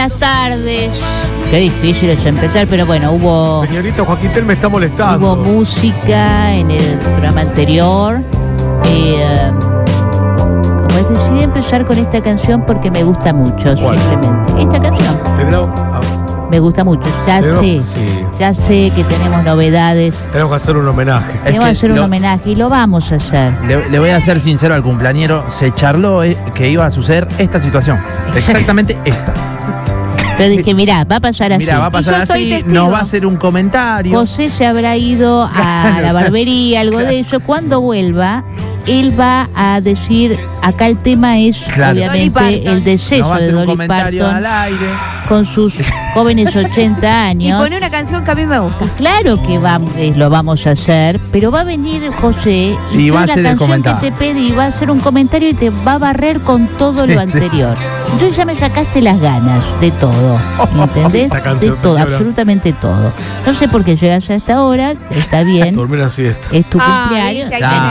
Buenas tardes. Qué difícil es empezar, pero bueno, hubo... Señorita Joaquín Tel me está molestando. Hubo música en el programa anterior. Como decidí empezar con esta canción porque me gusta mucho, ¿Cuál? simplemente. Esta canción me gusta mucho. Ya sé que tenemos novedades. Tenemos que hacer un homenaje. Tenemos que hacer un homenaje y lo vamos a hacer. Le voy a ser sincero al cumpleañero. Se charló que iba a suceder esta situación. Exactamente esta. Yo dije, mirá, va a pasar así. Mirá, va a pasar así, nos va a hacer un comentario. José se habrá ido a la barbería, algo de eso. Cuando vuelva, él va a decir, acá el tema es obviamente el deceso de Dolly Parton al aire. Con sus jóvenes 80 años. Y pone una canción que a mí me gusta. Y claro que lo vamos a hacer, pero va a venir José y va a hacer hacer la el canción comentario. que te pedí, va a hacer un comentario y te va a barrer con todo lo anterior. Entonces ya me sacaste las ganas de todo, ¿entendés? De todo, absolutamente todo. No sé por qué llegas a esta hora, está bien. Dormir así está. Es tu cumpleaños.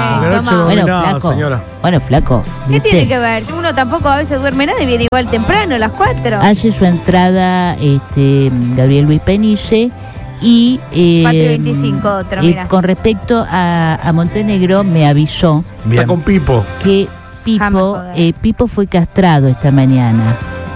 Bueno, flaco. ¿Qué ¿viste? tiene que ver? Uno tampoco a veces duerme nada y viene igual temprano, a las 4. Hace su entrada Gabriel Luis Penice y 4:25 otra, mira. Con respecto a Montenegro me avisó Está con Pipo. que Pipo fue castrado esta mañana.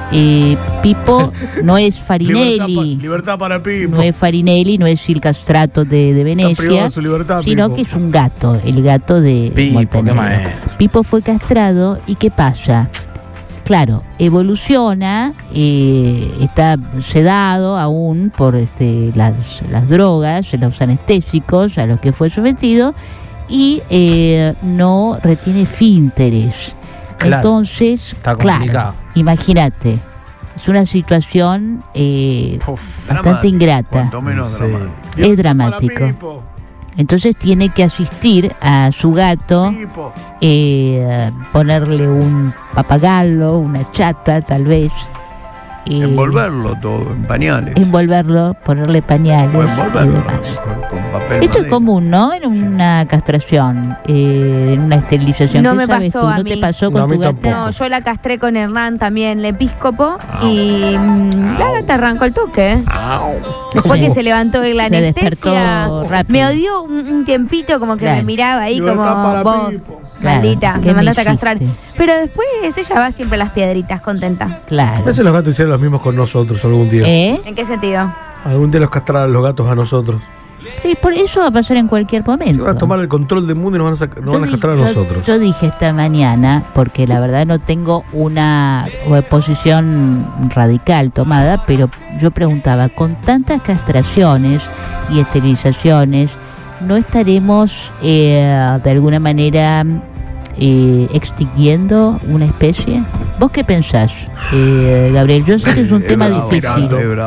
Pipo no es Farinelli. Libertad para Pipo. No es Farinelli, no es el castrato de Venecia, de su libertad, sino Pipo. que es un gato, el gato de Pipo, Montenegro. Pipo fue castrado y ¿qué pasa? Claro, evoluciona, está sedado aún por las drogas, los anestésicos a los que fue sometido y no retiene esfínteres. Claro, entonces, está complicado. claro, imagínate, es una situación bastante ingrata. Es dramático. Entonces tiene que asistir a su gato, ponerle un papagalo, una chata tal vez. Envolverlo todo en pañales. Envolverlo, ponerle pañales O y envolverlo demás. con papel Esto es madera. común, ¿no? En una castración, en una esterilización. No ¿Qué me sabes pasó tú? a ¿No mí. te pasó No, con a mí tu gata? tampoco. No, yo la castré con Hernán también, el episcopo, y la gata arrancó el toque. Después Sí. que se levantó de la Se anestesia, despertó rápido. me odió un tiempito, como que Claro. me miraba ahí Libertad como para vos, Pipo. Claro, maldita, ¿qué me me mandaste a castrar. hiciste? Pero después ella va siempre a las piedritas, contenta. Claro. A veces los gatos hicieron los mismos con nosotros algún día. ¿En qué sentido? Algún día los castraron los gatos a nosotros. Sí, por eso va a pasar en cualquier Se momento. van a tomar el control del mundo y nos van a castrar a nosotros. Yo dije esta mañana, porque la verdad no tengo una posición radical tomada, pero yo preguntaba, con tantas castraciones y esterilizaciones, ¿no estaremos de alguna manera extinguiendo una especie? ¿Vos qué pensás, Gabriel? Yo sé que es un tema difícil.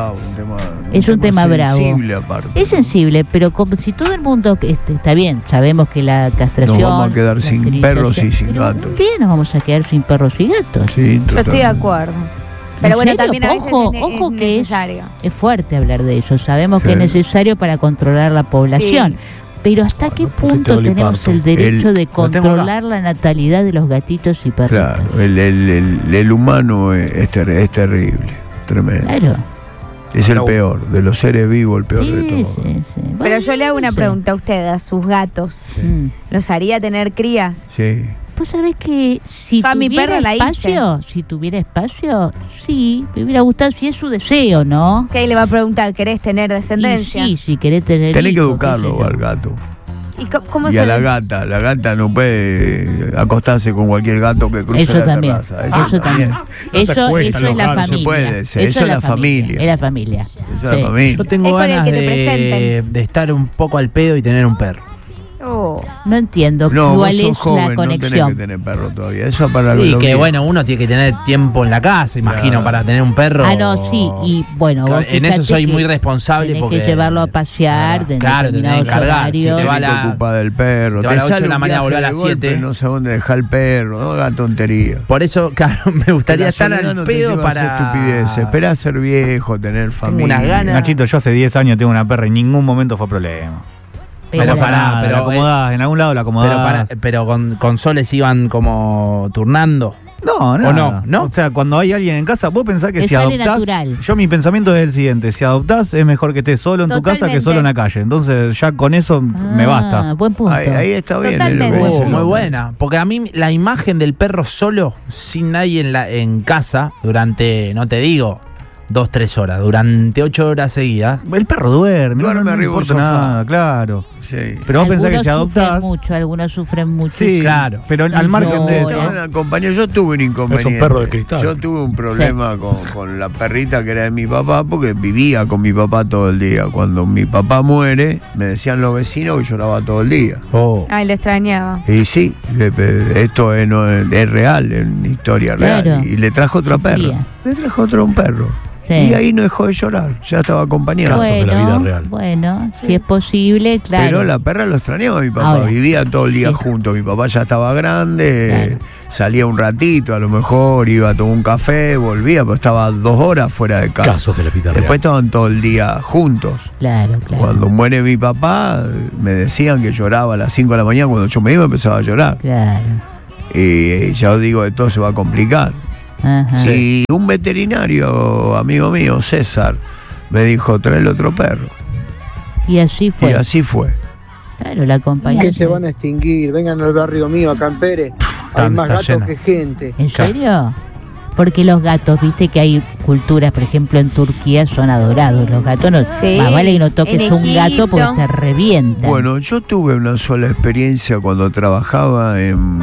Es un tema bravo. Sensible aparte. Es sensible, pero como si todo el mundo está bien, sabemos que la castración. Nos vamos a quedar la sin esterilización, perros y sin pero gatos. un día nos vamos a quedar sin perros y gatos. Sí, Yo estoy de totalmente. acuerdo. Pero bueno, serio? también a veces Ojo es que necesario. es fuerte hablar de eso. Sabemos Sí. que es necesario para controlar la población. Sí. Pero ¿hasta qué pusiste punto Dolly tenemos Parton. el derecho de tengo acá. controlar la natalidad de los gatitos y perritos? Claro, el humano es terrible, tremendo. Claro. Es el peor, de los seres vivos, el peor de todos. Sí. Pero Bueno, yo le hago una no sé. pregunta a usted, a sus gatos. ¿Los haría tener crías? Sí. Vos sabés que si Yo a mi tuviera perra la espacio, sí, me hubiera gustado, si es su deseo, ¿no? ¿Qué le va a preguntar? ¿Querés tener Y descendencia? sí, si querés tener Tenés que hijos, educarlo qué sé yo. al gato. ¿Y cómo Y se a la gata no puede acostarse con cualquier gato que cruce Eso la también, terraza. eso también. No se Eso acuestan es los la gatos, familia. se puede, eso es la familia. Es la familia. Esa es Sí. la familia. Yo tengo Es con el ganas que te presenten. de estar un poco al pedo y tener un perro. Oh. No entiendo No, vos cuál sos es joven, la no tenés que conexión. tener perro todavía. Eso para Y los que viejos. bueno, uno tiene que tener tiempo en la casa, imagino, Claro. para tener un perro. Ah, no, sí, y bueno, Claro, vos en eso fíjate soy que muy responsable tenés porque que llevarlo a pasear de claro, tenés que determinados cargar, si horarios. te va Tenés la- que ocupar del perro. te va a las 8 de sale la un mañana, viaje volver a las de golpe, 7. No sé dónde dejar el perro, no haga tontería. Por eso, claro, me gustaría La estar soledad al no te pedo lleva a hacer para. estupideces. Esperá a ser viejo, tener familia. unas ganas. Nachito, yo hace 10 años tengo una perra y en ningún momento fue problema. Pero Pero No pasa pará, nada, pero, la acomodás, en algún lado la acomodás. Pero con Soles iban como turnando. No, nada. ¿O no? ¿No? O sea, cuando hay alguien en casa, vos pensás que Le si sale adoptás. natural. Yo, mi pensamiento es el siguiente: si adoptás, es mejor que estés solo en tu casa que solo en la calle. Entonces, ya con eso me basta. Buen punto. Ahí está bien. Totalmente. Es lo que dice el Muy hombre. buena. Porque a mí la imagen del perro solo, sin nadie en casa, durante, no te digo, 2-3 horas, durante 8 horas seguidas. El perro duerme, Duerme no arriba de un importa sofá. nada, claro. Sí. Pero vos pensás que si Algunos sufren adoptás. mucho, algunos sufren mucho. Sí, Claro. pero al margen de eso. Estaban acompañados. Yo tuve un inconveniente. Es un perro de cristal. Yo tuve un problema con la perrita que era de mi papá, porque vivía con mi papá todo el día. Cuando mi papá muere, me decían los vecinos que lloraba todo el día. Oh. Ay, lo extrañaba. Y sí, esto es real, es una historia real. Claro. Y le trajo otra perra. Sufría. Le trajo un perro. Sí. Y ahí no dejó de llorar, ya estaba acompañado. Casos de la vida real. Bueno, si es posible, claro. Pero la perra lo extrañaba a mi papá, Ahora, vivía todo el día sí. juntos. Mi papá ya estaba grande, Claro. salía un ratito, a lo mejor iba a tomar un café, volvía, pero estaba 2 horas fuera de casa. Casos de la vida real. Después estaban todo el día juntos. Claro, claro. Cuando muere mi papá, me decían que lloraba a las 5 de la mañana. Cuando yo me iba, empezaba a llorar. Claro. Y ya os digo que todo se va a complicar. Ajá. Si un veterinario, amigo mío, César, me dijo, trae el otro perro. Y así fue. Y así fue. Claro, la compañía. Que se van a extinguir, vengan al barrio mío, acá en Pérez. Hay Está más gatos lleno. que gente. ¿En serio? Porque los gatos, viste que hay culturas, por ejemplo en Turquía son adorados. Los gatos no, Sí, más vale que no toques en un gato porque Egipto. te revientan. Bueno, yo tuve una sola experiencia cuando trabajaba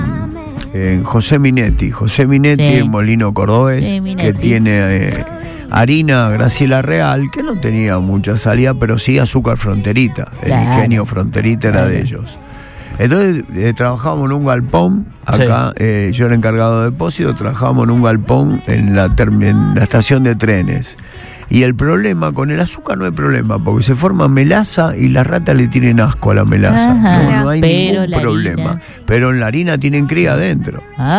en José Minetti. José Minetti, Sí. en Molino Cordobés, Sí, Minetti. que tiene harina Graciela Real, que no tenía mucha salida, pero sí azúcar fronterita. Claro. El ingenio fronterita era de ellos. Entonces trabajábamos en un galpón, acá yo era encargado de depósito, trabajábamos en un galpón en la estación de trenes. Y el problema con el azúcar no hay problema, porque se forma melaza y las ratas le tienen asco a la melaza. Ajá. No hay Pero ningún la problema. harina. Pero en la harina tienen cría adentro.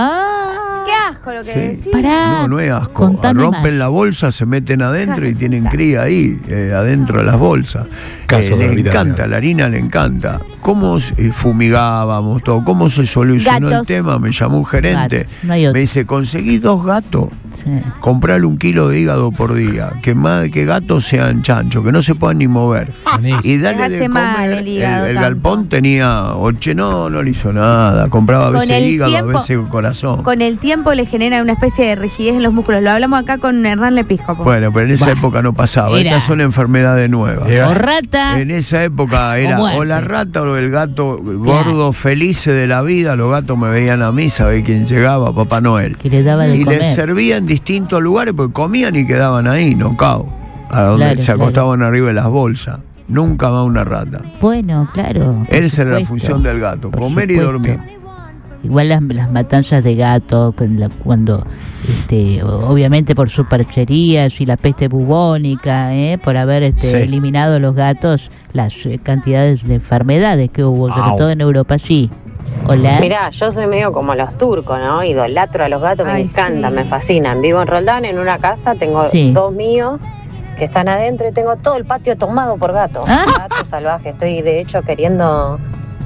Qué asco lo que Sí. decís. Pará. No, no es asco. Contame Rompen más. la bolsa, se meten adentro y tienen cría ahí, adentro de las bolsas. Casos de la Le vida encanta, real. la harina le encanta. ¿Cómo fumigábamos todo? ¿Cómo se solucionó Gatos. el tema? Me llamó un gerente. Gatos, no hay otro. Me dice, conseguí 2 gatos. Sí. Comprarle 1 kilo de hígado por día, que gatos sean chanchos, que no se puedan ni mover. Y dale Les de hace mal comer. el hígado el tanto. galpón tenía 8, no le hizo nada. Compraba a Con veces el hígado, tiempo- a veces corazón. Con el tiempo le genera una especie de rigidez en los músculos. Lo hablamos acá con Hernán Lepiscopo. Bueno, pero en esa época no pasaba. Era- Estas son enfermedades nuevas. O rata. En esa época era muerte. o la rata o el gato gordo, feliz de la vida. Los gatos me veían a mí, ¿sabés quién llegaba? Papá Noel. Que le daba de Y comer. les servía en distintos lugares porque comían y quedaban ahí, nocao. A donde Claro, se acostaban arriba de las bolsas. Nunca más una rata. Bueno, claro. por Esa era la supuesto, función del gato, por comer y supuesto. dormir. Igual las matanzas de gatos, cuando obviamente por supercherías y la peste bubónica, por haber Sí. eliminado los gatos, las cantidades de enfermedades que hubo, sobre Au. todo en Europa, sí. Hola. Mirá, yo soy medio como los turcos, ¿no? Idolatro a los gatos, me Ay, encantan, sí. me fascinan. Vivo en Roldán, en una casa, tengo Sí. 2 míos que están adentro y tengo todo el patio tomado por gatos. Ah. Gatos salvajes. Estoy, de hecho, queriendo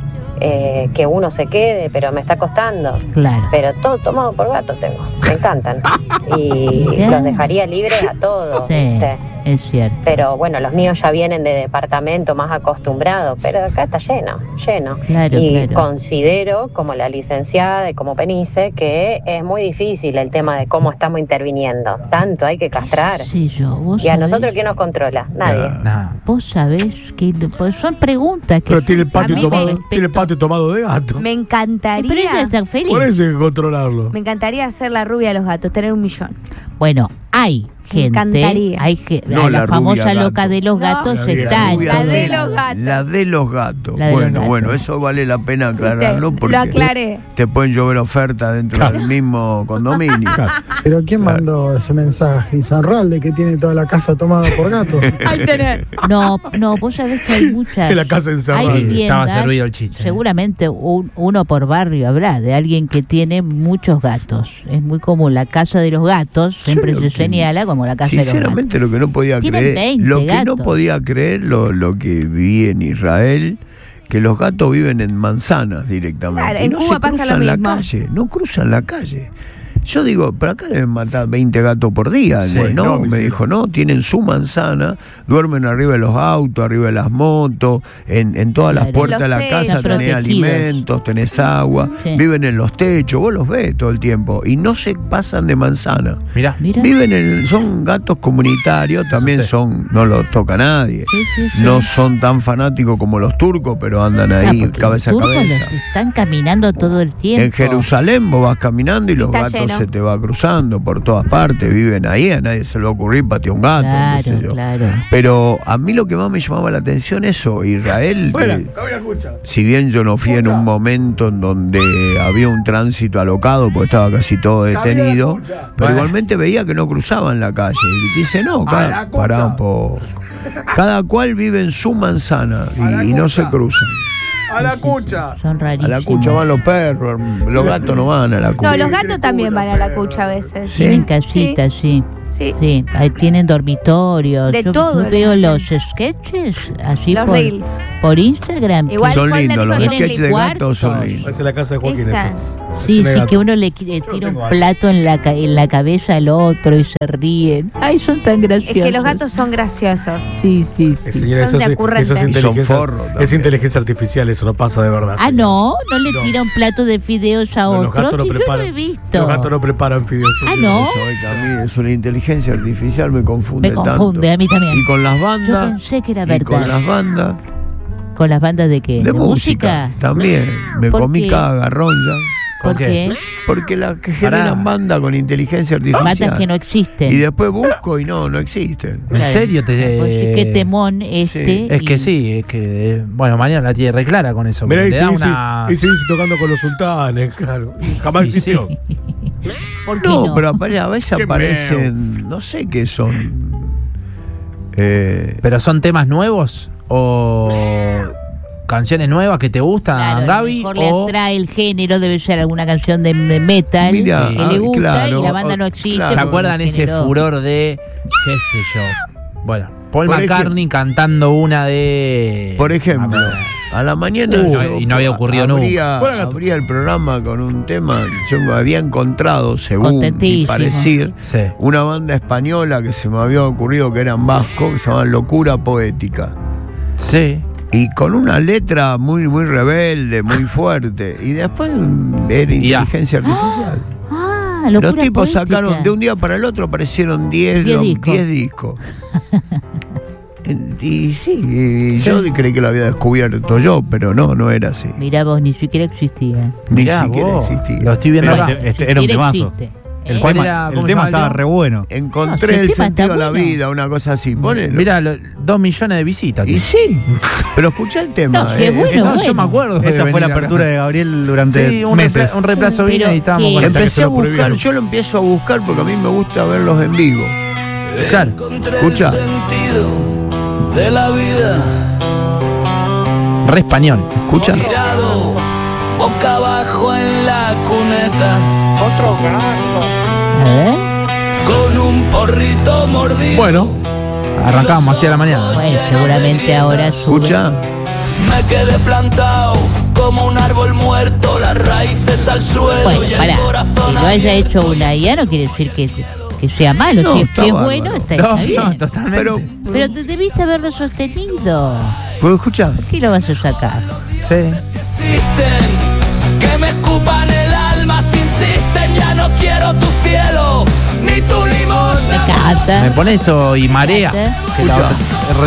que uno se quede, pero me está costando. Claro. Pero todo tomado por gatos tengo, me encantan. Y Bien. los dejaría libres a todos, Sí, ¿viste? es cierto. Pero bueno, los míos ya vienen de departamento más acostumbrados, pero acá está lleno. Claro, Y claro. considero, como la licenciada y como Penice, que es muy difícil el tema de cómo estamos interviniendo. Tanto hay que castrar. Sí, vos ¿Y a sabés- nosotros quién nos controla? Nadie. Nah. Vos sabés que pues son preguntas que Pero tiene el son patio a mí tomado, me- tiene el patio tomado de gato. Me Pero ella encantaría. está feliz. Por eso hay que controlarlo. Me encantaría hacer la rubia de los gatos, tener 1 millón. Bueno, hay Me gente, encantaría. No, la la famosa rubia loca gato. de los No. gatos La vieja está. en rubia todos La de lados. los gatos. La de los gatos. La de los Bueno, gatos. bueno, eso vale la pena aclararlo Viste, porque lo aclaré. te pueden llover ofertas dentro Claro. del mismo condominio. Claro. Pero ¿quién mandó ese mensaje? ¿Y Sanralde que tiene toda la casa tomada por gatos? Ahí tenés. No, vos sabés que hay muchas. En la casa encerrada. Hay viviendas, Estaba servido el chiste. seguramente uno por barrio habrá, de alguien que tiene muchos gatos. Es muy común, la casa de los gatos, siempre lo se que- señala como la casa de los gatos. Sinceramente lo que no podía Tienen creer, 20 lo que no gatos. podía creer, lo que vi en Israel, que los gatos viven en manzanas directamente. Claro, Y en no Cuba se pasa lo cruzan la mismo. calle, no cruzan la calle. Yo digo, pero acá deben matar 20 gatos por día. Sí, No, no, me sí. dijo, no, tienen su manzana, duermen arriba de los autos, arriba de las motos, en todas las Claro. puertas de la Los casa techos. tenés Protegidos. alimentos, tenés agua, Sí. viven en los techos, vos los ves todo el tiempo y no se pasan de manzana. Mirá. Mira. Son gatos comunitarios, también Sí. no los toca nadie. Sí, sí, sí. No son tan fanáticos como los turcos, pero andan Ah, ahí porque cabeza a los turcos cabeza. los están caminando todo el tiempo. En Jerusalén vos vas caminando y los Está gatos lleno. se te va cruzando por todas partes, viven ahí, a nadie se le va a ocurrir patear un gato, qué sé Claro, yo. claro. Pero a mí lo que más me llamaba la atención es eso, Israel, si bien yo no fui en un momento en donde había un tránsito alocado, porque estaba casi todo detenido, pero Bueno. igualmente veía que no cruzaban la calle. Y dice, no, pará un poco. Cada cual vive en su manzana y no se cruzan. ¡A la cucha! Son A rarísimos. la cucha van los perros, los gatos no van a la cucha. No, los gatos también van a la cucha a veces. Tienen casitas, sí. Sí. Sí, ahí tienen dormitorios. De Yo todo les veo hacen. los sketches así Los por, reels. por Instagram. Igual Son Juan lindos, Daniel los son Tienen sketches de cuartos. gatos son lindos. Parece la casa de Joaquín. Esta. esto. Sí, Tiene sí, gato. que uno le tira un plato en la cabeza al otro y se ríen. Ay, son tan Es graciosos. que los gatos son graciosos. Sí, sí, sí. Señora, Son de eso ocurrentes. es Y son inteligencia. forros Es también. inteligencia artificial, eso no pasa de verdad. Ah, señora. no le tira un plato de fideos a No, los otro. gatos no Sí, yo lo preparan. he visto. Los gatos no preparan fideos. Ah, ¿no? Eso hoy también es una inteligencia artificial, me confunde Me tanto. confunde, a mí también. Y con las Yo bandas. pensé que era Y con verdad. las bandas ¿Con las bandas de qué? de música. También. Me ¿Por comí qué? cada garrón ya. ¿Por ¿Con qué? Porque las que Pará. generan banda con inteligencia artificial. Bandas que no existen. Y después busco y no existen. ¿En serio te.? Pues sí, qué temón este. Es que y- sí, es que. Bueno, mañana la tiene re clara con eso. Mirá, porque y le da sí, una. y sí, tocando con los sultanes, claro. Jamás Y sí. existió. ¿Por qué No, no? pero a veces Qué aparecen, no sé qué son. ¿Pero son temas nuevos? ¿O canciones nuevas que te gustan, Claro, Gaby? mejor le ¿O atrae el género, debe ser alguna canción de metal Mira, que le gusta claro, y la banda no existe. claro. se porque acuerdan ese generó- furor de. ¿Qué sé yo? Bueno, Paul Por McCartney cantando una de. Por ejemplo, a la mañana yo y no había ocurrido abría, nunca. abría el programa con un tema. Yo me había encontrado, según mi Contentísimo. parecer, Sí. una banda española que se me había ocurrido que eran vascos, que se llamaban Locura Poética. Sí. Y con una letra muy, muy rebelde, muy fuerte. Y después era inteligencia artificial. Ah, locura Los tipos poética. sacaron, de un día para el otro aparecieron 10 10 discos. Y sí, yo creí que lo había descubierto yo, pero no era así. Mirá vos, ni siquiera existía. Ni Mirá siquiera vos, existía. Lo estoy viendo Pero acá. era un Siquiera temazo. existe. El ¿Cuál tema, era? el ¿Cómo se tema llama el estaba tema? re bueno. Encontré No, el si el tema sentido está de la bueno. vida, una cosa así. Ponelo. Mira, 2 millones de visitas. Y sí, pero escuché el tema. No, si es bueno, No, yo bueno. me acuerdo. de Esta fue venir la acá. apertura de Gabriel durante Sí, un, meses. un reemplazo Sí, vino pero y estábamos que- con Hasta que Empecé se a lo buscar, prohibieron. yo lo empiezo a buscar porque a mí me gusta verlos en vivo. Claro. Escucha. De la vida, Re español. Escucha. tirado boca abajo en la cuneta, A ver. con un porrito mordido. Bueno, Arrancábamos así a la mañana. Bueno, seguramente ahora sube. Escucha. Me quedé plantado como un árbol muerto, las raíces al suelo Bueno, y el pará. corazón Que lo haya abierto. hecho una IA no quiere decir que sea malo. No, si está es bárbaro. bueno, está No, bien. no, totalmente. Pero, Pero debiste haberlo sostenido. ¿puedo escuchar? ¿Por qué lo vas a sacar? Sí. Insisten, que me escupan el alma si insisten, ya no quiero tu cielo ni tu limosna. Me Me encanta. pone esto y marea. Que la- Escucha.